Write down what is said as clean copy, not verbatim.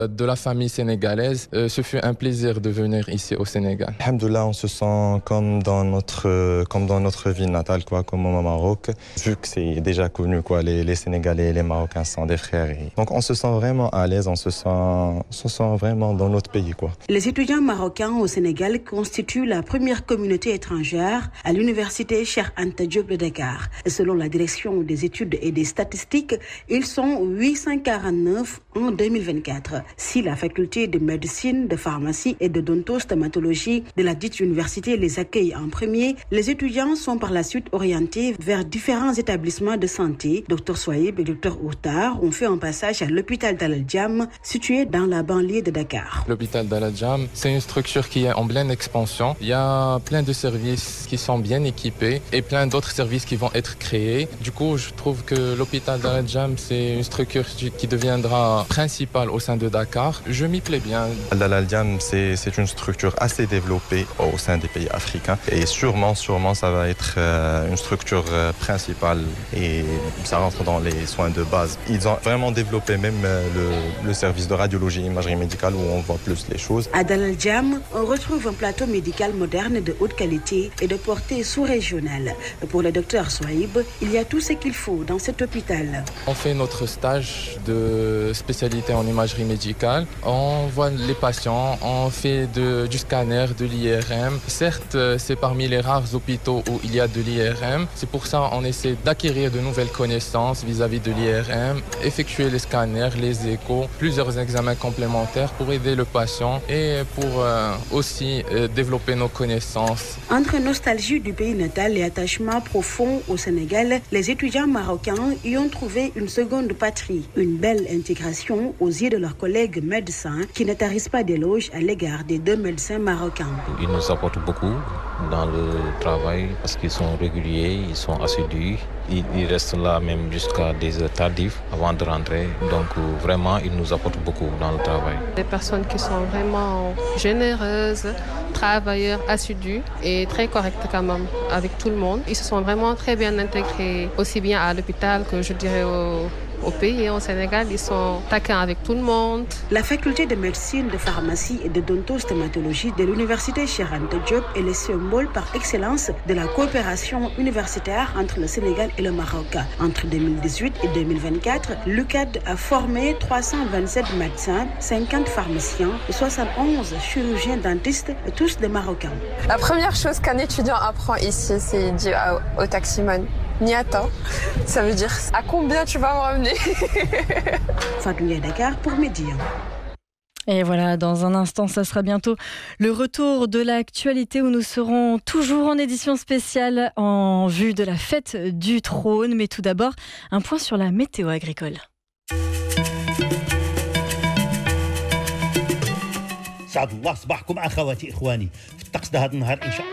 de la famille sénégalaise. Ce fut un plaisir de venir ici au Sénégal. Alhamdoulilah, on se sent comme dans notre ville natale, comme au Maroc. Vu que c'est déjà connu, les Sénégalais et les Marocains sont des frères. Donc on se sent vraiment à l'aise, on se sent vraiment dans notre pays, Les étudiants marocains au Sénégal constituent la première communauté étrangère à l'université Cheikh Anta Diop de Dakar. Selon la direction des études et des statistiques, ils sont 849 en 2024. Si la faculté de médecine, de pharmacie et de dentostomatologie de la dite université les accueille en premier, les étudiants sont par la suite orientés vers différents établissements de santé. Dr Souaib et Dr Outar ont fait un passage à l'hôpital d'Al Djam, situé dans la banlieue de Dakar. L'hôpital d'Al Djam, c'est une structure qui est en pleine expansion. Il y a plein de services qui sont bien équipés et plein d'autres services qui vont être créés. Du coup, je trouve que l'hôpital d'Al Djam, c'est une structure qui deviendra principale au sein de Dakar. Je m'y plais bien. Al Djam, c'est une structure assez développée au sein des pays africains et sûrement ça va être une structure principale et ça rentre dans les soins de base. Ils ont vraiment développé même le service de radiologie et imagerie médicale où on voit plus les choses. À Al Djam, on retrouve un plateau médical moderne de haute qualité et de portée sous-régionale. Pour le docteur Souaib, il y a tout ce qu'il faut dans cet hôpital. On fait notre stage de spécialité en imagerie médicale. On voit les patients, on fait du scanner, de l'IRM. Certes, c'est parmi les rares hôpitaux où il y a de l'IRM. C'est pour ça qu'on essaie d'acquérir de nouvelles connaissances vis-à-vis de l'IRM, effectuer les scanners, les échos, plusieurs examens complémentaires pour aider le patient et pour aussi développer nos connaissances. Entre nostalgie du pays natal et attachement profond au Sénégal, les étudiants marocains y ont trouvé une seconde patrie, une belle intégration aux yeux de leurs collègues médecins qui ne tarissent pas d'éloges à l'égard des deux médecins marocains. Ils nous apportent beaucoup dans le travail parce qu'ils sont réguliers, ils sont assidus. Ils restent là même jusqu'à des heures tardives avant de rentrer. Donc vraiment, ils nous apportent beaucoup dans le travail. Des personnes qui sont vraiment généreuses, travailleurs, assidus et très correctes quand même avec tout le monde. Ils se sont vraiment très bien intégrés, aussi bien à l'hôpital que je dirais au pays, au Sénégal, ils sont taquins avec tout le monde. La faculté de médecine, de pharmacie et de dentostomatologie de l'université Cheikh Anta Diop est le symbole par excellence de la coopération universitaire entre le Sénégal et le Maroc. Entre 2018 et 2024, l'UCAD a formé 327 médecins, 50 pharmaciens et 71 chirurgiens dentistes, tous des Marocains. La première chose qu'un étudiant apprend ici, c'est dire au taximane Niata, ça veut dire à combien tu vas me ramener. Fatou Ndiaye, Dakar pour Midi. Et voilà, dans un instant, ça sera bientôt le retour de l'actualité où nous serons toujours en édition spéciale en vue de la fête du trône. Mais tout d'abord, un point sur la météo agricole. سعد الله صباحكم اخواتي اخواني في الطقس ده هذا النهار ان شاء